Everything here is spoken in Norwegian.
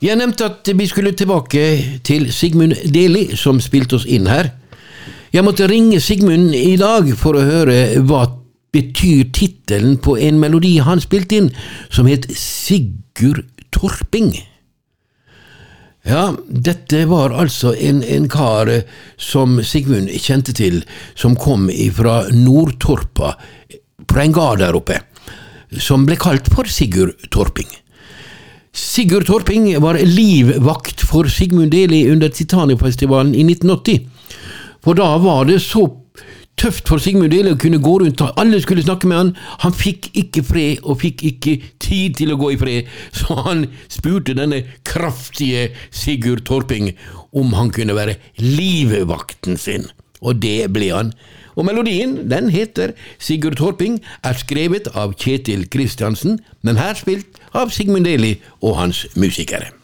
Jeg nevnte at vi skulle tilbake til Sigmund Deli, som spilte oss inn her. Jeg måtte ringe Sigmund i dag for å høre hva betyr titelen på en melodi han spilte inn, som het Sigurd Torping. Ja, dette var altså en kar som Sigmund kjente til, som kom fra Nordtorpa, på en gard der oppe, som ble kalt for Sigurd Torping. Sigurd Torping var livvakt for Sigmund Deli under Titania-festivalen i 1980, for da var det så tøft for Sigmund Deli å kunne gå rundt, alle skulle snakke med han, han fikk ikke fred og fikk ikke tid til å gå i fred, så han spurte denne kraftige Sigurd Torping om han kunne være livvakten sin, og det ble han. Og melodien, den heter Sigurd Torping, skrevet av Kjetil Kristiansen, men her spilt av Sigmund Deli og hans musikere.